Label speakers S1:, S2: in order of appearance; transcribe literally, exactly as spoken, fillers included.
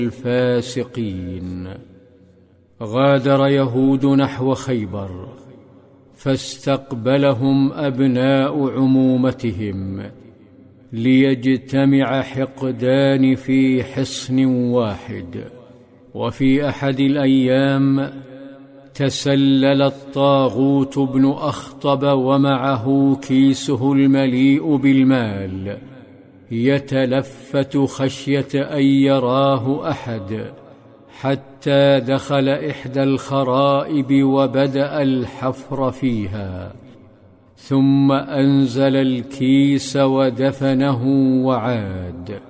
S1: الفاسقين. غادر يهود نحو خيبر، فاستقبلهم أبناء عمومتهم ليجتمع حقدان في حصن واحد. وفي أحد الأيام تسلل الطاغوت بن أخطب ومعه كيسه المليء بالمال يتلفت خشية أن يراه أحد، حتى دخل إحدى الخرائب وبدأ الحفر فيها، ثم أنزل الكيس ودفنه وعاد.